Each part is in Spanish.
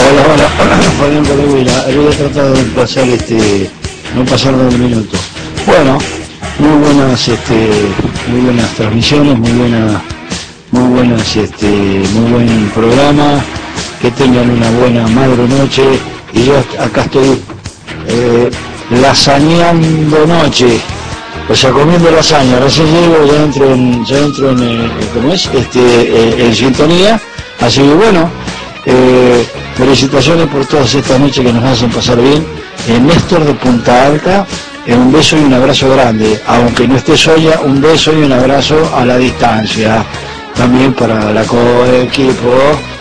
Hola, hola, Fabián Correvila. Voy a tratar de pasar no pasar de un minuto. Bueno, muy buenas transmisiones, muy buen programa. Que tengan una buena madre noche. Y yo acá estoy lasañando noche. O sea, comiendo lasaña. Recién llego, ya entro en ¿cómo es? En sintonía. Así que bueno. Felicitaciones por todas estas noches que nos hacen pasar bien. Néstor de Punta Alta, un beso y un abrazo grande. Aunque no esté Soya, un beso y un abrazo a la distancia. También para la equipo.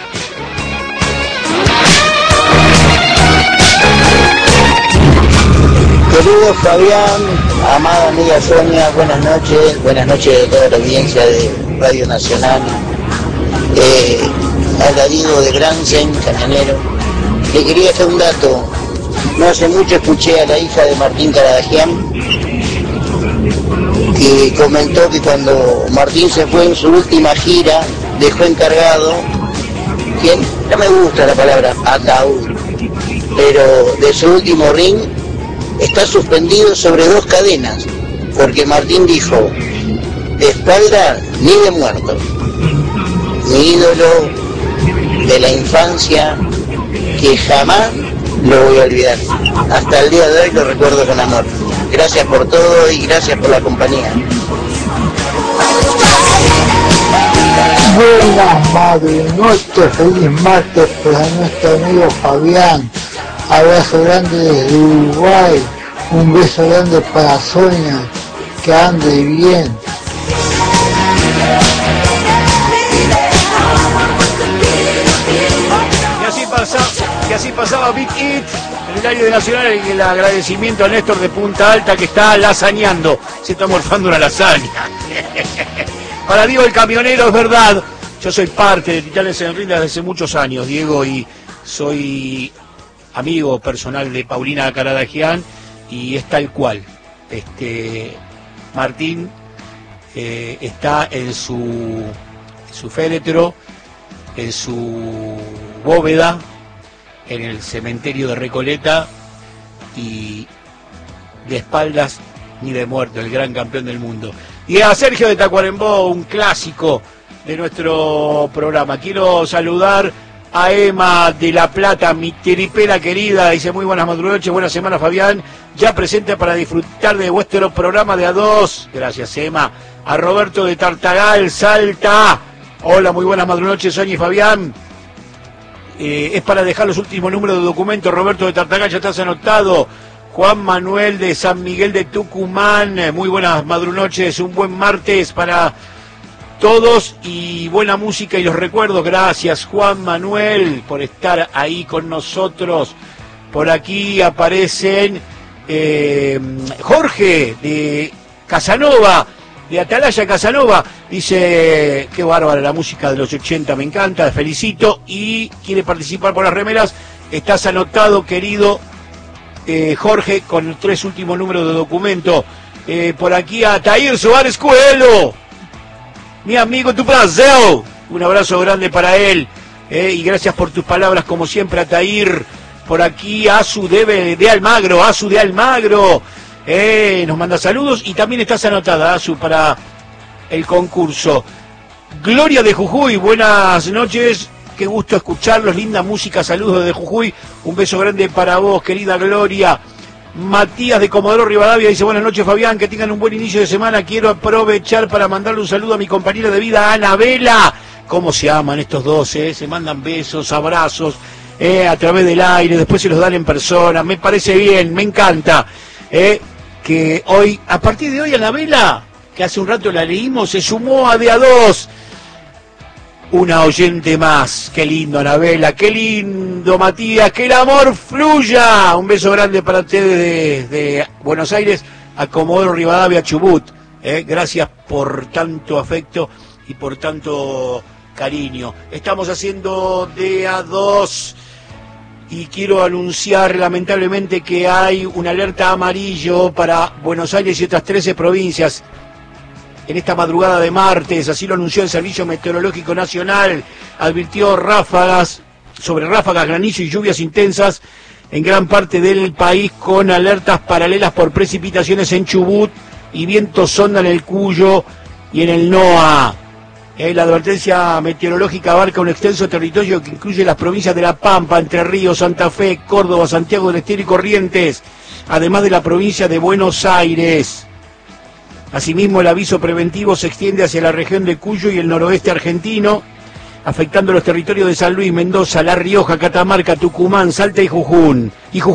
Querido Fabián, amada amiga Sonia, buenas noches a toda la audiencia de Radio Nacional. Algarrido de Gransen, camionero. Le quería hacer un dato. No hace mucho escuché a la hija de Martín Caradagian que comentó que cuando Martín se fue en su última gira dejó encargado, ¿quién? No me gusta la palabra ataúd, pero de su último ring está suspendido sobre 2 cadenas, porque Martín dijo, de espalda ni de muerto. Mi ídolo de la infancia que jamás lo voy a olvidar. Hasta el día de hoy lo recuerdo con amor. Gracias por todo y gracias por la compañía. Buenas madre noches, feliz martes para nuestro amigo Fabián. Abrazo grande desde Uruguay. Un beso grande para Sonia. Que ande bien. Y así pasaba Big It en el aire de Nacional, y el agradecimiento a Néstor de Punta Alta que está lasañando, se está morfando una lasaña. Para Diego el camionero, es verdad, yo soy parte de Titanes en Ring desde hace muchos años, Diego, y soy amigo personal de Paulina Caradagian, y es tal cual. Martín está en su féretro, en su bóveda, en el cementerio de Recoleta, y de espaldas ni de muerto, el gran campeón del mundo. Y a Sergio de Tacuarembó, un clásico de nuestro programa. Quiero saludar a Emma de La Plata, mi teripera querida, dice muy buenas madrugoches, buena semana Fabián, ya presente para disfrutar de vuestro programa de A2, gracias Emma. A Roberto de Tartagal, Salta, hola, muy buenas madrugoches Sonia y Fabián. Es para dejar los últimos números de documento. Roberto de Tartagal, ya estás anotado. Juan Manuel de San Miguel de Tucumán, muy buenas madrunoches, un buen martes para todos y buena música y los recuerdos. Gracias Juan Manuel por estar ahí con nosotros. Por aquí aparecen Jorge de Casanova, de Atalaya Casanova, dice, qué bárbara la música de los 80, me encanta, te felicito, y quiere participar por las remeras. Estás anotado, querido Jorge, con los 3 últimos números de documento. Por aquí a Tair Suárez Coelho, mi amigo, tu placer, un abrazo grande para él, y gracias por tus palabras como siempre a Tair. Por aquí Azu de Almagro, nos manda saludos, y también estás anotada, Azu, para el concurso. Gloria de Jujuy, buenas noches, qué gusto escucharlos, linda música, saludos de Jujuy, un beso grande para vos, querida Gloria. Matías de Comodoro Rivadavia dice, buenas noches Fabián, que tengan un buen inicio de semana, quiero aprovechar para mandarle un saludo a mi compañera de vida, Anabela. Cómo se aman estos dos, se mandan besos, abrazos, a través del aire, después se los dan en persona, me parece bien, me encanta, que hoy, a partir de hoy, Anabela, que hace un rato la leímos, se sumó a de a dos, una oyente más. Qué lindo, Anabela, qué lindo, Matías, que el amor fluya. Un beso grande para ustedes de Buenos Aires, a Comodoro Rivadavia, Chubut. Gracias por tanto afecto y por tanto cariño. Estamos haciendo de a dos. Y quiero anunciar lamentablemente que hay una alerta amarillo para Buenos Aires y otras 13 provincias en esta madrugada de martes. Así lo anunció el Servicio Meteorológico Nacional. Advirtió ráfagas sobre ráfagas, granizo y lluvias intensas en gran parte del país, con alertas paralelas por precipitaciones en Chubut y viento sonda en el Cuyo y en el NOA. La advertencia meteorológica abarca un extenso territorio que incluye las provincias de La Pampa, Entre Ríos, Santa Fe, Córdoba, Santiago del Estero y Corrientes, además de la provincia de Buenos Aires. Asimismo, el aviso preventivo se extiende hacia la región de Cuyo y el noroeste argentino, afectando los territorios de San Luis, Mendoza, La Rioja, Catamarca, Tucumán, Salta y Jujuy.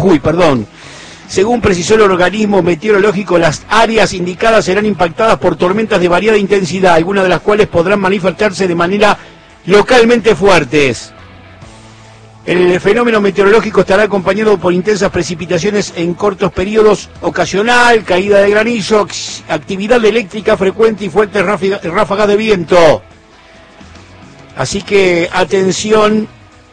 Según precisó el organismo meteorológico, las áreas indicadas serán impactadas por tormentas de variada intensidad, algunas de las cuales podrán manifestarse de manera localmente fuertes. El fenómeno meteorológico estará acompañado por intensas precipitaciones en cortos periodos, ocasional, caída de granizo, actividad eléctrica frecuente y fuertes ráfagas de viento. Así que atención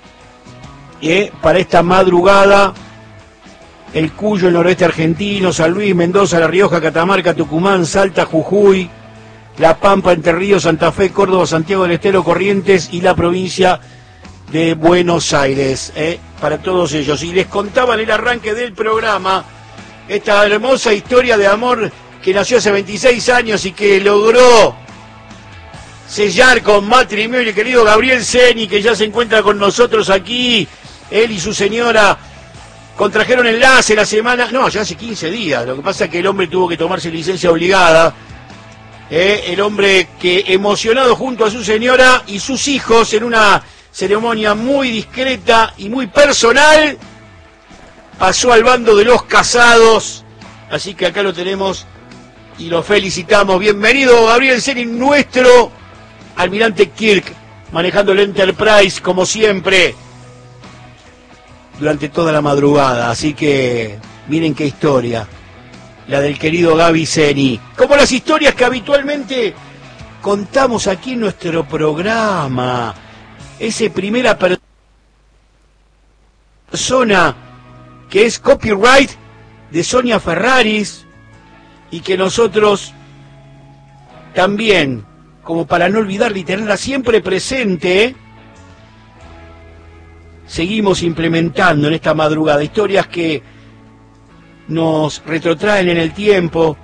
para esta madrugada. El Cuyo, el noroeste argentino, San Luis, Mendoza, La Rioja, Catamarca, Tucumán, Salta, Jujuy, La Pampa, Entre Ríos, Santa Fe, Córdoba, Santiago del Estero, Corrientes y la provincia de Buenos Aires, para todos ellos. Y les contaba en el arranque del programa esta hermosa historia de amor que nació hace 26 años y que logró sellar con matrimonio el querido Gabriel Ceni, que ya se encuentra con nosotros aquí. Él y su señora contrajeron enlace la semana, no, ya hace 15 días. Lo que pasa es que el hombre tuvo que tomarse licencia obligada. El hombre que, emocionado junto a su señora y sus hijos en una ceremonia muy discreta y muy personal, pasó al bando de los casados. Así que acá lo tenemos y lo felicitamos. Bienvenido, Gabriel Ceni, nuestro almirante Kirk, manejando el Enterprise como siempre durante toda la madrugada. Así que miren qué historia, la del querido Gaby Ceni, como las historias que habitualmente contamos aquí en nuestro programa. Ese primera persona que es copyright de Sonia Ferraris y que nosotros también, como para no olvidarla y tenerla siempre presente, seguimos implementando en esta madrugada historias que nos retrotraen en el tiempo,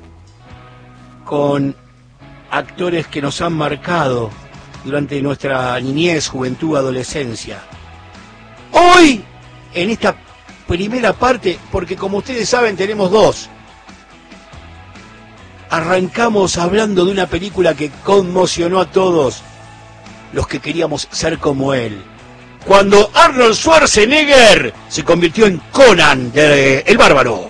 con actores que nos han marcado durante nuestra niñez, juventud, adolescencia. Hoy, en esta primera parte, porque como ustedes saben tenemos dos, arrancamos hablando de una película que conmocionó a todos los que queríamos ser como él. Cuando Arnold Schwarzenegger se convirtió en Conan el Bárbaro.